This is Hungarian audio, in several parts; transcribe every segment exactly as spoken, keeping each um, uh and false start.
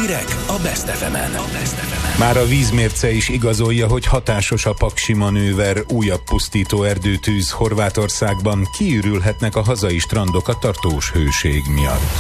Hírek a Best ef emen. Már a vízmérce is igazolja, hogy hatásos a paksi manőver, újabb pusztító erdőtűz Horvátországban, kiürülhetnek a hazai strandok a tartós hőség miatt.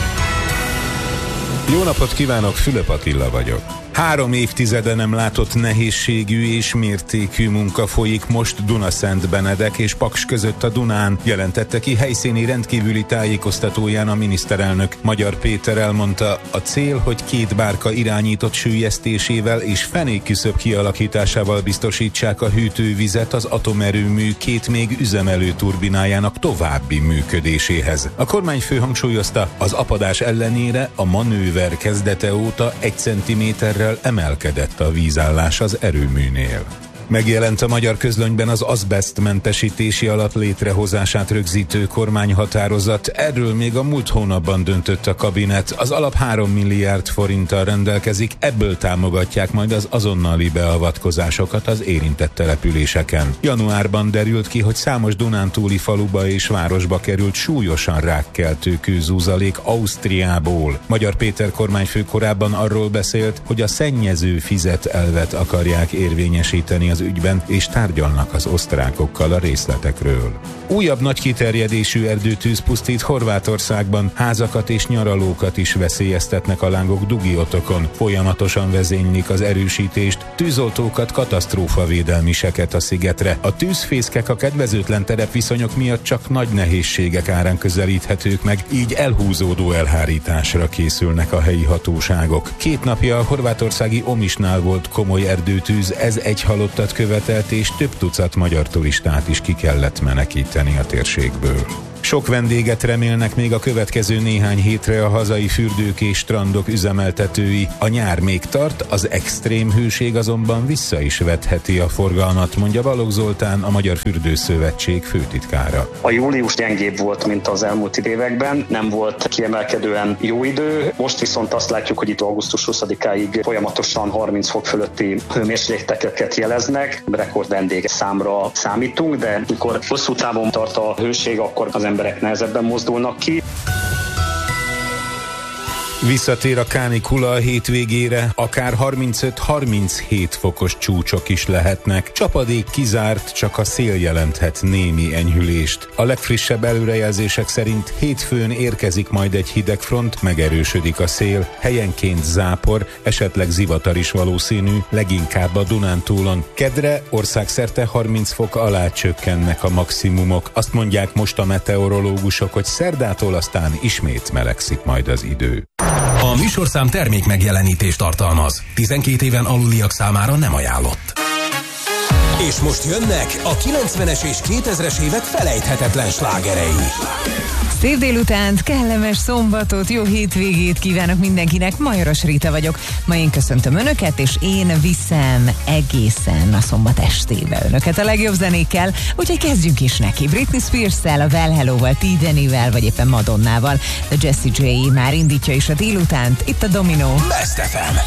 Jó napot kívánok, Fülöp Attila vagyok. Három évtizede nem látott nehézségű és mértékű munka folyik most Dunaszentbenedek és Paks között a Dunán, jelentette ki helyszíni rendkívüli tájékoztatóján a miniszterelnök. Magyar Péter elmondta, a cél, hogy két bárka irányított süllyesztésével és fenékküszöb kialakításával biztosítsák a hűtővizet az atomerőmű két még üzemelő turbinájának további működéséhez. A kormányfő hangsúlyozta, az apadás ellenére a manőver kezdete óta egy centiméterrel emelkedett a vízállás az erőműnél. Megjelent a magyar közlönyben az azbesztmentesítési alap létrehozását rögzítő kormányhatározat. Erről még a múlt hónapban döntött a kabinet. Az alap három milliárd forinttal rendelkezik, ebből támogatják majd az azonnali beavatkozásokat az érintett településeken. Januárban derült ki, hogy számos dunántúli faluba és városba került súlyosan rákkeltő kőzúzalék Ausztriából. Magyar Péter kormányfő korábban arról beszélt, hogy a szennyező fizet elvet akarják érvényesíteni az ügyben, és tárgyalnak az osztrákokkal a részletekről. Újabb nagy kiterjedésű erdőtűz pusztít Horvátországban, házakat és nyaralókat is veszélyeztetnek a lángok Dugiotokon. Folyamatosan vezénylik az erősítést, tűzoltókat, katasztrófavédelmiseket a szigetre. A tűzfészkek a kedvezőtlen terepviszonyok miatt csak nagy nehézségek árán közelíthetők meg, így elhúzódó elhárításra készülnek a helyi hatóságok. Két napja a horvátországi Omisnál volt komoly erdőtűz, ez egy halottat követelt, és több tucat magyar turistát is ki kellett menekíteni a térségből. Sok vendéget remélnek még a következő néhány hétre a hazai fürdők és strandok üzemeltetői. A nyár még tart, az extrém hőség azonban vissza is vetheti a forgalmat, mondja Balogh Zoltán, a Magyar Fürdőszövetség főtitkára. A július gyengébb volt, mint az elmúlt években, nem volt kiemelkedően jó idő, most viszont azt látjuk, hogy itt augusztus huszadikáig folyamatosan harminc fok fölötti hőmérsékleteket jeleznek, rekord vendég számra számítunk, de mikor hosszú távon tart a hőség, akkor az emberek nehezebben mozdulnak ki. Visszatér a kánikula a hétvégére, akár harmincöt-harminchét fokos csúcsok is lehetnek. Csapadék kizárt, csak a szél jelenthet némi enyhülést. A legfrissebb előrejelzések szerint hétfőn érkezik majd egy hideg front, megerősödik a szél, helyenként zápor, esetleg zivatar is valószínű, leginkább a Dunántúlon. Kedre országszerte harminc fok alá csökkennek a maximumok. Azt mondják most a meteorológusok, hogy szerdától aztán ismét melegszik majd az idő. A műsorszám termék megjelenítést tartalmaz. tizenkét éven aluliak számára nem ajánlott. És most jönnek a kilencvenes és kétezres évek felejthetetlen slágerei. Szép délutánt, kellemes szombatot, jó hétvégét kívánok mindenkinek. Majoros Rita vagyok. Ma én köszöntöm Önöket, és én viszem egészen a szombat estébe Önöket a legjobb zenékkel, úgyhogy kezdjünk is neki. Britney Spears-szel, a Well Hello-val, T. Danny-vel, vagy éppen Madonnával. De Jessie J már indítja is a délutánt, itt a Domino. Best ef em.